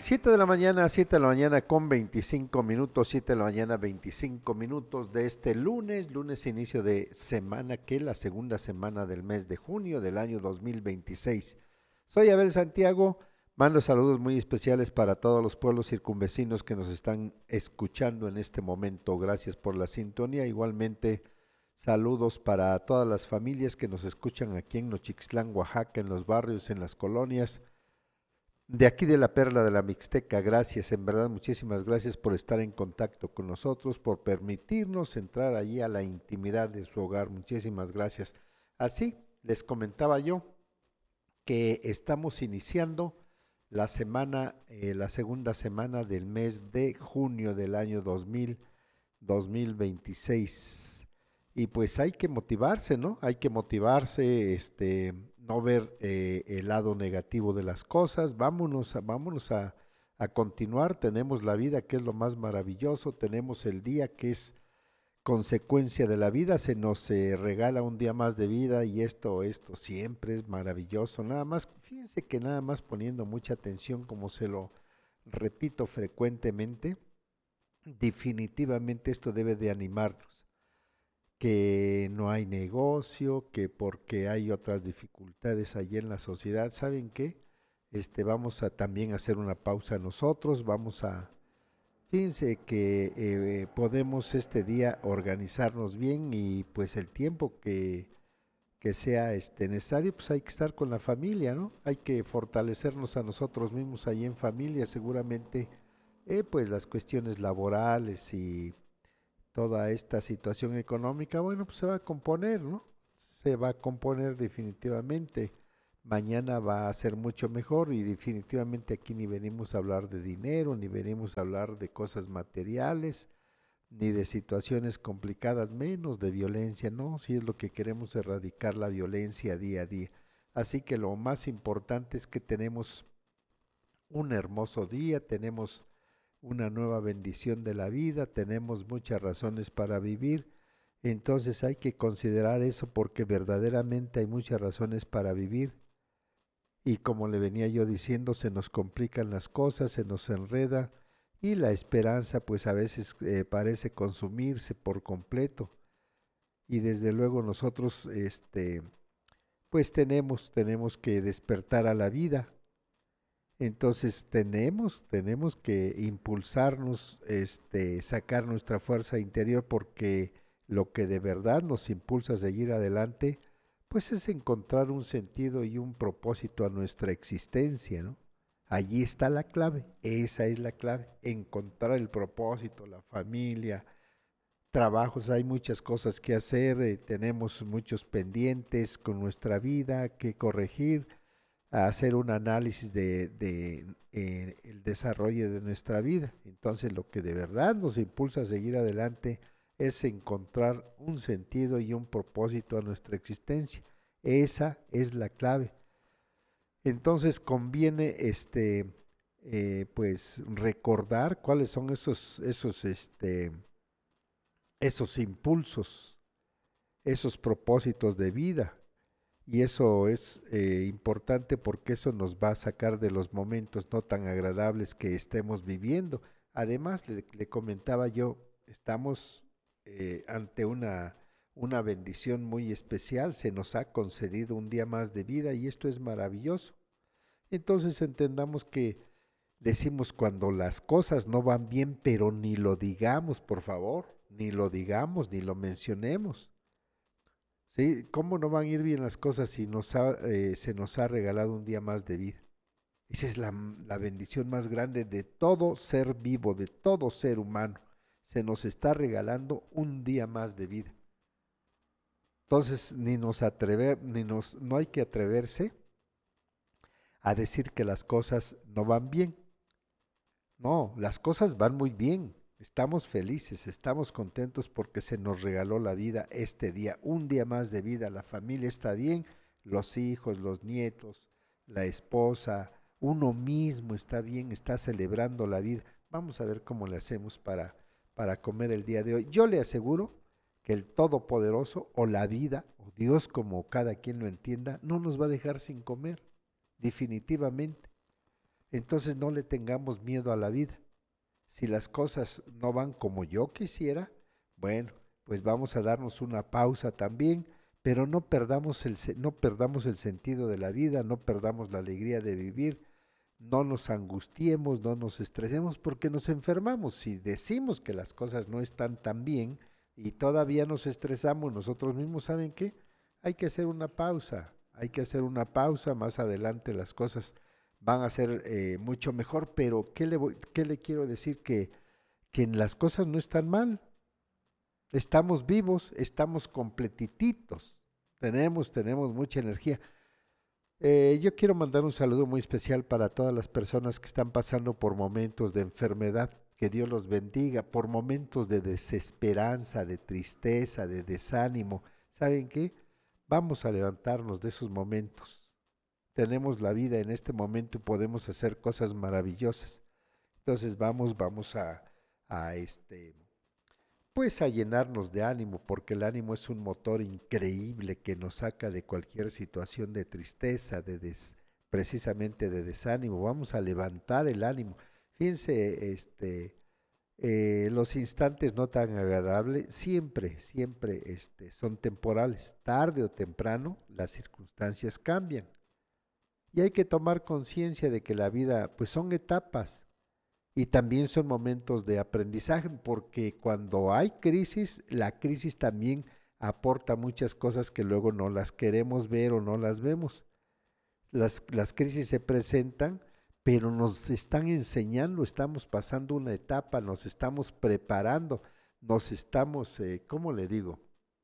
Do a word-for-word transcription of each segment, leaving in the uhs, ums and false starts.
Siete de la mañana, siete de la mañana con veinticinco minutos, siete de la mañana veinticinco minutos de este lunes, lunes inicio de semana, que es la segunda semana del mes de junio del año dos mil veintiséis. Soy Abel Santiago, mando saludos muy especiales para todos los pueblos circunvecinos que nos están escuchando en este momento. Gracias por la sintonía. Igualmente, saludos para todas las familias que nos escuchan aquí en Nochixtlán, Oaxaca, en los barrios, en las colonias de aquí de la Perla de la Mixteca. Gracias, en verdad, muchísimas gracias por estar en contacto con nosotros, por permitirnos entrar allí a la intimidad de su hogar. Muchísimas gracias. Así les comentaba yo que estamos iniciando la semana, eh, la segunda semana del mes de junio del año dos mil, dos mil veintiséis. Y pues hay que motivarse, ¿no? Hay que motivarse, este, no ver eh, el lado negativo de las cosas. Vámonos, a, vámonos a, a continuar. Tenemos la vida, que es lo más maravilloso. Tenemos el día, que es consecuencia de la vida. Se nos eh, regala un día más de vida y esto, esto siempre es maravilloso. Nada más, fíjense que nada más poniendo mucha atención, como se lo repito frecuentemente, definitivamente esto debe de animarnos, que no hay negocio, que porque hay otras dificultades allí en la sociedad. ¿Saben qué? Este, vamos a también hacer una pausa nosotros, vamos a, fíjense que eh, podemos este día organizarnos bien y pues el tiempo que, que sea este, necesario, pues hay que estar con la familia, ¿no? Hay que fortalecernos a nosotros mismos ahí en familia, seguramente, eh, pues las cuestiones laborales y toda esta situación económica, bueno, pues se va a componer, ¿no? Se va a componer definitivamente. Mañana va a ser mucho mejor y definitivamente aquí ni venimos a hablar de dinero, ni venimos a hablar de cosas materiales, ni de situaciones complicadas, menos de violencia, ¿no? Si es lo que queremos, erradicar la violencia día a día. Así que lo más importante es que tenemos un hermoso día, tenemos una nueva bendición de la vida, tenemos muchas razones para vivir, entonces hay que considerar eso porque verdaderamente hay muchas razones para vivir y como le venía yo diciendo, se nos complican las cosas, se nos enreda y la esperanza pues a veces eh, parece consumirse por completo y desde luego nosotros este pues tenemos tenemos que despertar a la vida. Entonces tenemos, tenemos que impulsarnos, este, sacar nuestra fuerza interior porque lo que de verdad nos impulsa a seguir adelante, pues es encontrar un sentido y un propósito a nuestra existencia, ¿no? Allí está la clave, esa es la clave, encontrar el propósito, la familia, trabajos, hay muchas cosas que hacer, eh, tenemos muchos pendientes con nuestra vida que corregir, a hacer un análisis de, de eh, el desarrollo de nuestra vida. Entonces lo que de verdad nos impulsa a seguir adelante es encontrar un sentido y un propósito a nuestra existencia. Esa es la clave. Entonces conviene este eh, pues recordar cuáles son esos, esos, este, esos impulsos, esos propósitos de vida. Y eso es eh, importante porque eso nos va a sacar de los momentos no tan agradables que estemos viviendo. Además, le, le comentaba yo, estamos eh, ante una, una bendición muy especial, se nos ha concedido un día más de vida y esto es maravilloso. Entonces entendamos que decimos cuando las cosas no van bien, pero ni lo digamos, por favor, ni lo digamos, ni lo mencionemos. ¿Sí? ¿Cómo no van a ir bien las cosas si nos ha, eh, se nos ha regalado un día más de vida? Esa es la, la bendición más grande de todo ser vivo, de todo ser humano. Se nos está regalando un día más de vida. Entonces, ni nos atreve, ni nos, no hay que atreverse a decir que las cosas no van bien. No, las cosas van muy bien. Estamos felices, estamos contentos porque se nos regaló la vida este día, un día más de vida. La familia está bien, los hijos, los nietos, la esposa, uno mismo está bien, está celebrando la vida. Vamos a ver cómo le hacemos para, para comer el día de hoy. Yo le aseguro que el Todopoderoso o la vida o Dios, como cada quien lo entienda, no nos va a dejar sin comer, definitivamente. Entonces no le tengamos miedo a la vida. Si las cosas no van como yo quisiera, bueno, pues vamos a darnos una pausa también, pero no perdamos el, no perdamos el sentido de la vida, no perdamos la alegría de vivir, no nos angustiemos, no nos estresemos porque nos enfermamos. Si decimos que las cosas no están tan bien y todavía nos estresamos nosotros mismos, ¿saben qué? Hay que hacer una pausa, hay que hacer una pausa, más adelante las cosas van a ser eh, mucho mejor, pero ¿qué le, voy, qué le quiero decir? Que, que las cosas no están mal, estamos vivos, estamos completititos, tenemos, tenemos mucha energía. Eh, yo quiero mandar un saludo muy especial para todas las personas que están pasando por momentos de enfermedad. Que Dios los bendiga, por momentos de desesperanza, de tristeza, de desánimo. ¿Saben qué? Vamos a levantarnos de esos momentos. Tenemos la vida en este momento y podemos hacer cosas maravillosas. Entonces vamos, vamos a, a este, pues a llenarnos de ánimo, porque el ánimo es un motor increíble que nos saca de cualquier situación de tristeza, de des, precisamente de desánimo. Vamos a levantar el ánimo. Fíjense, este, eh, los instantes no tan agradables siempre, siempre este, son temporales. Tarde o temprano las circunstancias cambian. Y hay que tomar conciencia de que la vida, pues son etapas y también son momentos de aprendizaje, porque cuando hay crisis, la crisis también aporta muchas cosas que luego no las queremos ver o no las vemos. Las, las crisis se presentan, pero nos están enseñando, estamos pasando una etapa, nos estamos preparando, nos estamos, eh, ¿cómo le digo?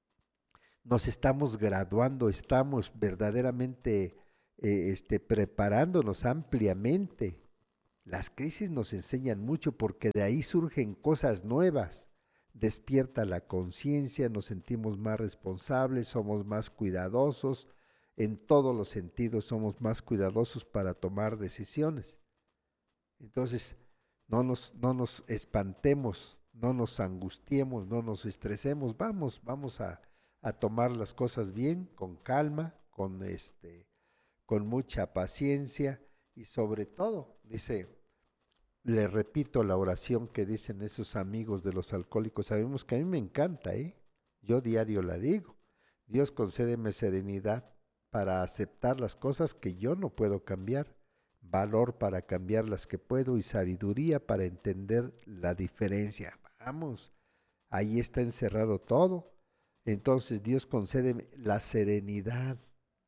Nos estamos graduando, estamos verdaderamente eh, este, preparándonos ampliamente. Las crisis nos enseñan mucho porque de ahí surgen cosas nuevas. Despierta la conciencia, nos sentimos más responsables, somos más cuidadosos, en todos los sentidos somos más cuidadosos para tomar decisiones. Entonces, no nos, no nos espantemos, no nos angustiemos, no nos estresemos, vamos, vamos a, a tomar las cosas bien, con calma, con este, con mucha paciencia y sobre todo, dice, le repito la oración que dicen esos amigos de los alcohólicos. Sabemos que a mí me encanta, ¿eh? Yo diario la digo. Dios concédeme serenidad para aceptar las cosas que yo no puedo cambiar, valor para cambiar las que puedo y sabiduría para entender la diferencia. Vamos, ahí está encerrado todo. Entonces Dios concédeme la serenidad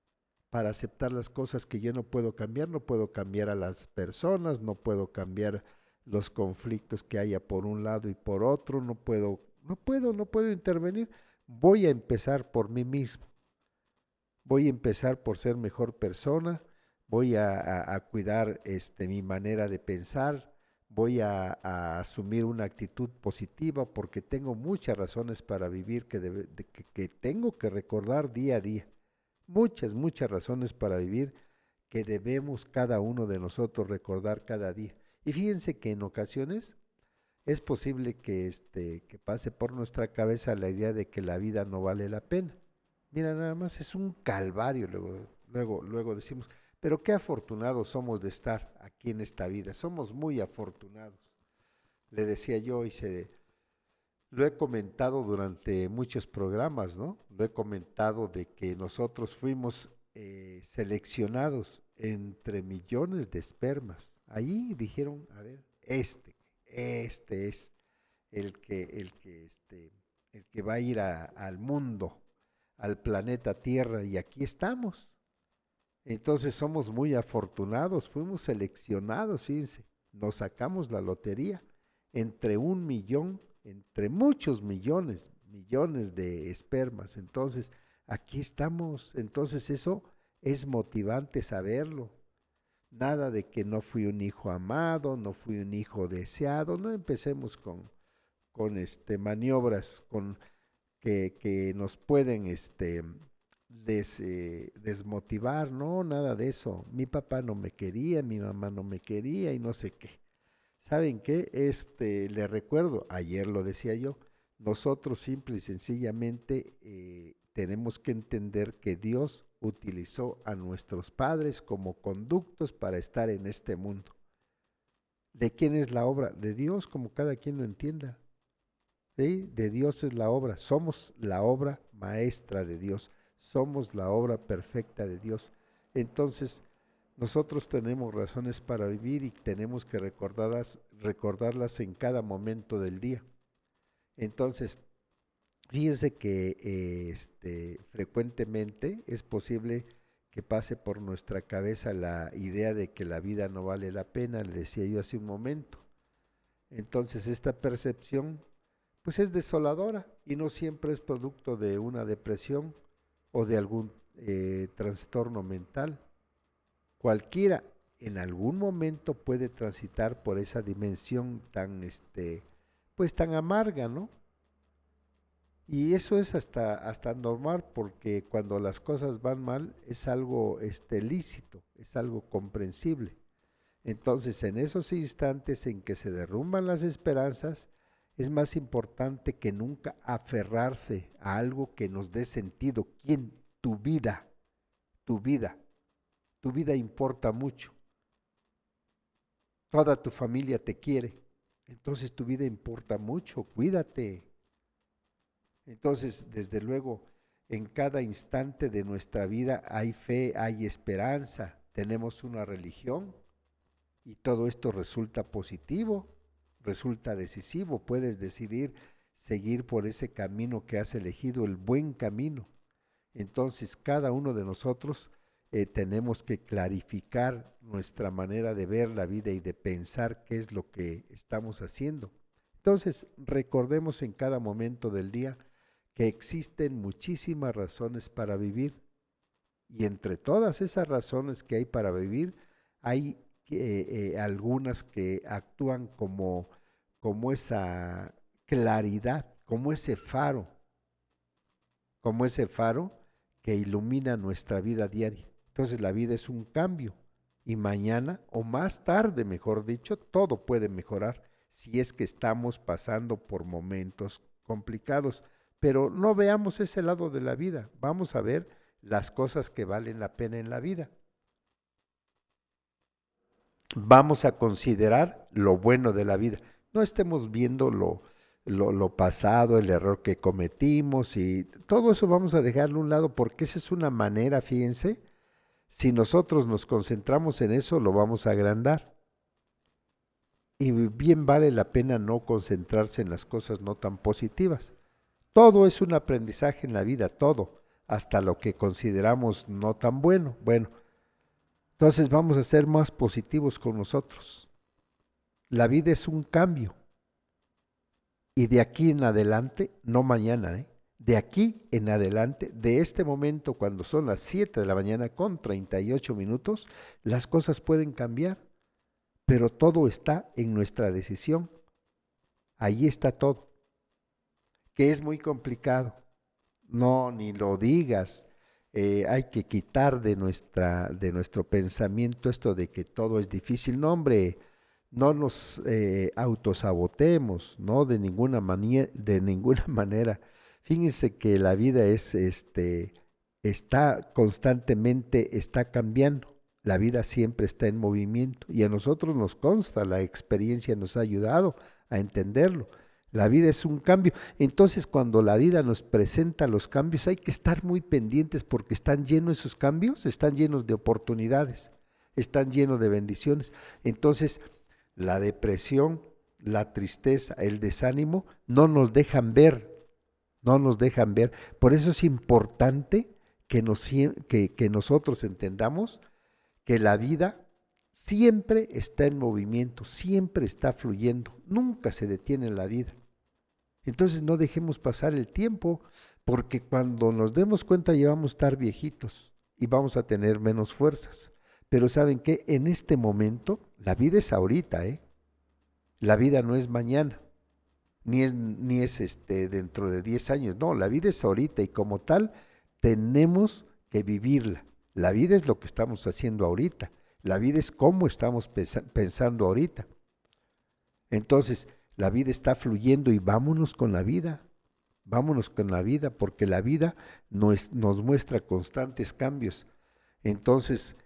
para aceptar las cosas que yo no puedo cambiar, no puedo cambiar a las personas, no puedo cambiar los conflictos que haya por un lado y por otro, no puedo, no puedo, no puedo intervenir. Voy a empezar por mí mismo, voy a empezar por ser mejor persona, voy a, a, a cuidar este, mi manera de pensar, voy a, a, asumir una actitud positiva porque tengo muchas razones para vivir que, debe, de, que, que tengo que recordar día a día. Muchas, muchas razones para vivir que debemos cada uno de nosotros recordar cada día. Y fíjense que en ocasiones es posible que, este, que pase por nuestra cabeza la idea de que la vida no vale la pena. Mira, nada más es un calvario, luego, luego, luego decimos, pero qué afortunados somos de estar aquí en esta vida, somos muy afortunados. Le decía yo y se, lo he comentado durante muchos programas, ¿no? Lo he comentado de que nosotros fuimos eh, seleccionados entre millones de espermas. Ahí dijeron, a ver, este, este es el que, el que, este, el que va a ir a, al mundo, al planeta Tierra, y aquí estamos. Entonces somos muy afortunados, fuimos seleccionados, fíjense, nos sacamos la lotería entre un millón, entre muchos millones, millones de espermas. Entonces, aquí estamos. Entonces, eso es motivante saberlo. Nada de que no fui un hijo amado, no fui un hijo deseado. No empecemos con, con este, maniobras con, que, que nos pueden este, des, eh, desmotivar. No, nada de eso. Mi papá no me quería, mi mamá no me quería y no sé qué. ¿Saben qué? Este, le recuerdo, ayer lo decía yo, nosotros simple y sencillamente eh, tenemos que entender que Dios utilizó a nuestros padres como conductos para estar en este mundo. ¿De quién es la obra? De Dios, como cada quien lo entienda. ¿Sí? De Dios es la obra. Somos la obra maestra de Dios. Somos la obra perfecta de Dios. Entonces, nosotros tenemos razones para vivir y tenemos que recordarlas, recordarlas en cada momento del día. Entonces, fíjense que eh, este, frecuentemente es posible que pase por nuestra cabeza la idea de que la vida no vale la pena, le decía yo hace un momento. Entonces, esta percepción pues es desoladora y no siempre es producto de una depresión o de algún eh, trastorno mental. Cualquiera en algún momento puede transitar por esa dimensión tan, este, pues tan amarga, ¿no? Y eso es hasta, hasta normal porque cuando las cosas van mal es algo este, lícito, es algo comprensible. Entonces, en esos instantes en que se derrumban las esperanzas, es más importante que nunca aferrarse a algo que nos dé sentido. ¿Quién? Tu vida, tu vida. Tu vida importa mucho. Toda tu familia te quiere. Entonces tu vida importa mucho. Cuídate. Entonces, desde luego, en cada instante de nuestra vida hay fe, hay esperanza. Tenemos una religión y todo esto resulta positivo, resulta decisivo. Puedes decidir seguir por ese camino que has elegido, el buen camino. Entonces, cada uno de nosotros eh, tenemos que clarificar nuestra manera de ver la vida y de pensar qué es lo que estamos haciendo. Entonces, recordemos en cada momento del día que existen muchísimas razones para vivir y entre todas esas razones que hay para vivir, hay eh, eh, algunas que actúan como, como esa claridad, como ese faro, como ese faro que ilumina nuestra vida diaria. Entonces la vida es un cambio y mañana o más tarde, mejor dicho, todo puede mejorar si es que estamos pasando por momentos complicados. Pero no veamos ese lado de la vida, vamos a ver las cosas que valen la pena en la vida. Vamos a considerar lo bueno de la vida. No estemos viendo lo, lo, lo pasado, el error que cometimos y todo eso vamos a dejarlo a un lado porque esa es una manera, fíjense, si nosotros nos concentramos en eso lo vamos a agrandar. Y bien vale la pena no concentrarse en las cosas no tan positivas. Todo es un aprendizaje en la vida, todo, hasta lo que consideramos no tan bueno. Bueno, entonces vamos a ser más positivos con nosotros. La vida es un cambio. Y de aquí en adelante, no mañana, ¿eh? De aquí en adelante, de este momento cuando son las siete de la mañana con treinta y ocho minutos, las cosas pueden cambiar, pero todo está en nuestra decisión. Ahí está todo. Que es muy complicado. No, ni lo digas. Eh, hay que quitar de, nuestra, de nuestro pensamiento esto de que todo es difícil. No, hombre, no nos eh, autosabotemos, no de ninguna manera, de ninguna manera. Fíjense que la vida es, este, está constantemente, está cambiando. La vida siempre está en movimiento y a nosotros nos consta, la experiencia nos ha ayudado a entenderlo. La vida es un cambio. Entonces, cuando la vida nos presenta los cambios, hay que estar muy pendientes porque están llenos esos cambios, están llenos de oportunidades, están llenos de bendiciones. Entonces, la depresión, la tristeza, el desánimo no nos dejan ver, no nos dejan ver. Por eso es importante que, nos, que, que nosotros entendamos que la vida siempre está en movimiento, siempre está fluyendo, nunca se detiene la vida. Entonces no dejemos pasar el tiempo, porque cuando nos demos cuenta ya vamos a estar viejitos y vamos a tener menos fuerzas. Pero ¿saben qué? En este momento, la vida es ahorita, ¿eh? La vida no es mañana, ni es, ni es este, dentro de diez años, no, la vida es ahorita y como tal tenemos que vivirla. La vida es lo que estamos haciendo ahorita. La vida es cómo estamos pensando ahorita. Entonces, la vida está fluyendo y vámonos con la vida. Vámonos con la vida porque la vida nos, nos muestra constantes cambios. Entonces,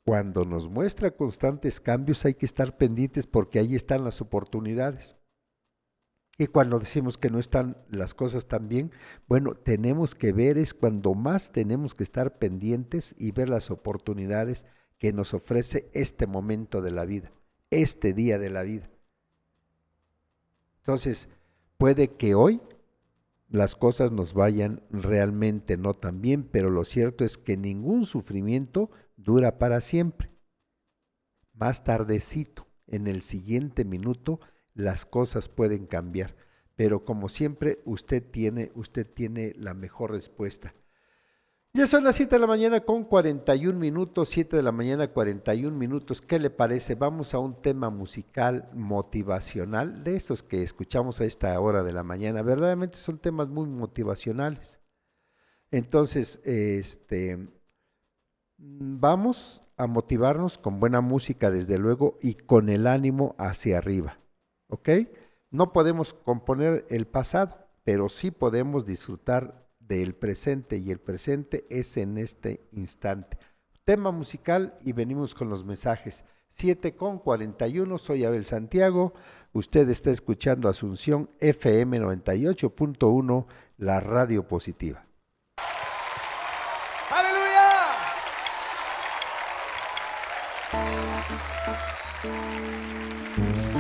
Cuando nos muestra constantes cambios hay que estar pendientes porque ahí están las oportunidades. Y cuando decimos que no están las cosas tan bien, bueno, tenemos que ver, es cuando más tenemos que estar pendientes y ver las oportunidades que nos ofrece este momento de la vida, este día de la vida. Entonces, puede que hoy las cosas nos vayan realmente no tan bien, pero lo cierto es que ningún sufrimiento dura para siempre. Más tardecito, en el siguiente minuto, las cosas pueden cambiar, pero como siempre usted tiene, usted tiene la mejor respuesta. Ya son las siete de la mañana con cuarenta y un minutos, siete de la mañana cuarenta y un minutos. ¿Qué le parece? Vamos a un tema musical motivacional, de esos que escuchamos a esta hora de la mañana. Verdaderamente son temas muy motivacionales. Entonces, este, vamos a motivarnos con buena música, desde luego, y con el ánimo hacia arriba. ¿Ok? No podemos componer el pasado, pero sí podemos disfrutar del presente, y el presente es en este instante. Tema musical y venimos con los mensajes. siete con cuarenta y uno, soy Abel Santiago, usted está escuchando Asunción F M noventa y ocho punto uno, la radio positiva. ¡Aleluya!